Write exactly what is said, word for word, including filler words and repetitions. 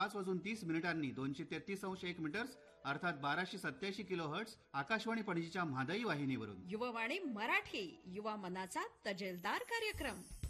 पाच वाजून तीस मिनिटांनी दोनशे तेहतीस अंश एक मीटर्स अर्थात बाराशे सत्याऐंशी किलो हर्ट्स आकाशवाणी पणजीच्या म्हादई वाहिनीवरून. युववाणी मराठी, युवा मनाचा तजेलदार कार्यक्रम.